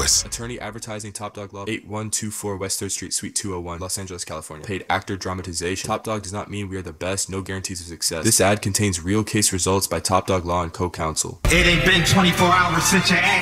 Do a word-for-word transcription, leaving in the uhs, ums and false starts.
us. Attorney advertising Top Dog Law, eight one two four West third Street, Suite two oh one, Los Angeles, California. Paid actor dramatization. Top Dog does not mean we are the best, no guarantees of success. This ad contains real case results by Top Dog Law and co-counsel. It ain't been twenty-four hours since your ass